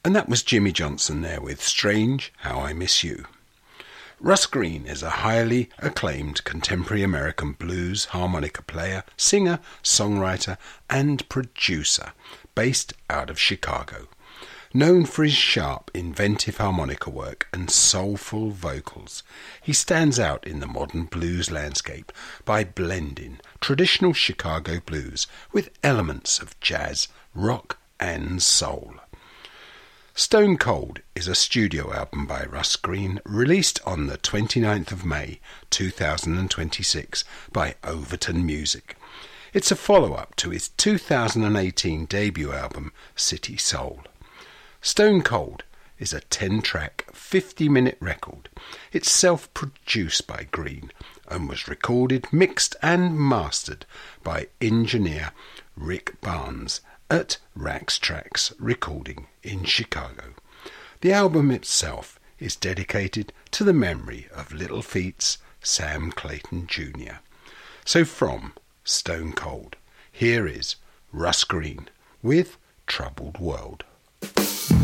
And that was Jimmy Johnson there with Strange How I Miss You. Russ Green is a highly acclaimed contemporary American blues harmonica player, singer, songwriter and producer based out of Chicago. Known for his sharp, inventive harmonica work and soulful vocals, he stands out in the modern blues landscape by blending traditional Chicago blues with elements of jazz, rock and soul. Stone Cold is a studio album by Russ Green, released on the 29th of May 2026 by Overton Music. It's a follow-up to his 2018 debut album, City Soul. Stone Cold is a 10-track, 50-minute record. It's self-produced by Green and was recorded, mixed and mastered by engineer Rick Barnes at Rax Tracks Recording in Chicago. The album itself is dedicated to the memory of Little Feat's Sam Clayton Jr. So from Stone Cold, here is Russ Green with Troubled World.